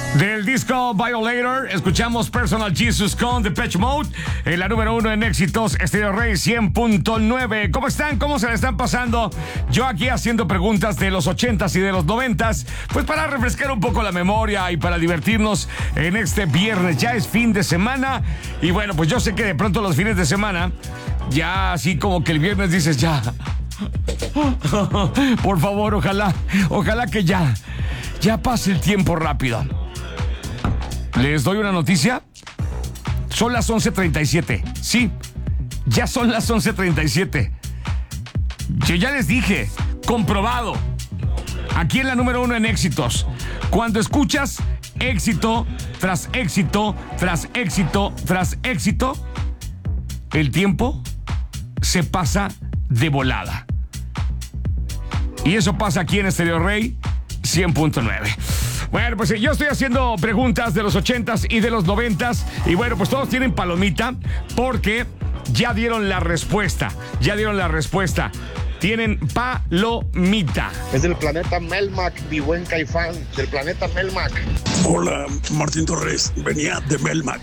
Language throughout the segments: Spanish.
Del disco Violator, escuchamos Personal Jesus con Depeche Mode, la número 1 en éxitos, Stereo Rey 100.9. ¿Cómo están? ¿Cómo se le están pasando? Yo aquí haciendo preguntas de los 80s y de los 90s, pues para refrescar un poco la memoria y para divertirnos en este viernes. Ya es fin de semana y bueno, pues yo sé que de pronto los fines de semana, ya así como que el viernes dices ya... Por favor, ojalá que ya pase el tiempo rápido. Les doy una noticia. Son las 11:37. Sí, ya son las 11:37. Yo ya les dije, comprobado. Aquí en la número 1 en éxitos. Cuando escuchas éxito tras éxito, tras éxito, tras éxito, el tiempo se pasa de volada. Y eso pasa aquí en Stereo Rey 100.9. Bueno, pues yo estoy haciendo preguntas de los 80s y de los 90s. Y bueno, pues todos tienen palomita porque ya dieron la respuesta. Tienen palomita. Es del planeta Melmac, mi buen Caifán, del planeta Melmac. Hola, Martín Torres. Venía de Melmac.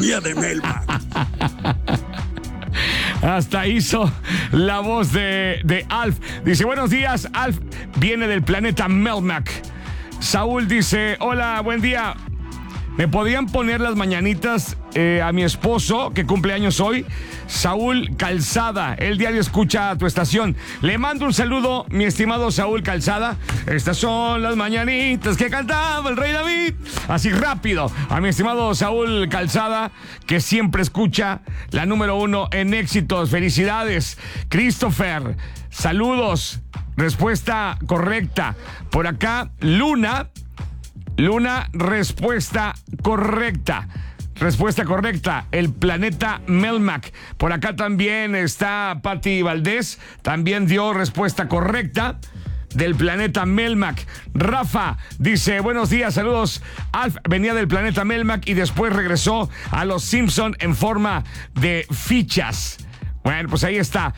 Hasta hizo la voz de Alf. Dice, buenos días, Alf viene del planeta Melmac. Saúl dice, hola, buen día. ¿Me podían poner las mañanitas a mi esposo, que cumple años hoy? Saúl Calzada, el diario escucha a tu estación. Le mando un saludo, mi estimado Saúl Calzada. Estas son las mañanitas que cantaba el rey David. Así rápido, a mi estimado Saúl Calzada, que siempre escucha la número 1 en éxitos. Felicidades. Christopher, saludos. Respuesta correcta. Por acá, Luna, respuesta correcta. Respuesta correcta, el planeta Melmac. Por acá también está Patti Valdés, también dio respuesta correcta del planeta Melmac. Rafa dice, buenos días, saludos. Alf venía del planeta Melmac y después regresó a los Simpson en forma de fichas. Bueno, pues ahí está.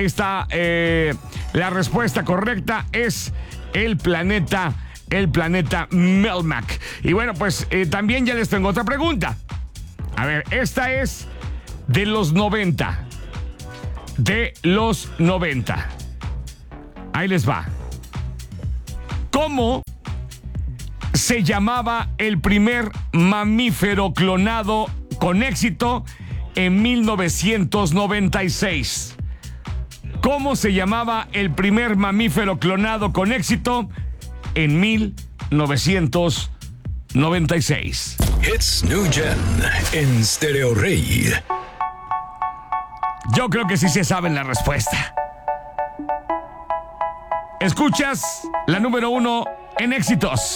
La respuesta correcta es el planeta Melmac. Y bueno, pues también ya les tengo otra pregunta. A ver, esta es de los 90. Ahí les va. ¿Cómo se llamaba el primer mamífero clonado con éxito en 1996? ¿Cómo se llamaba el primer mamífero clonado con éxito en 1996? Hits New Gen en Stereo Rey. Yo creo que sí se saben la respuesta. Escuchas la número 1 en éxitos.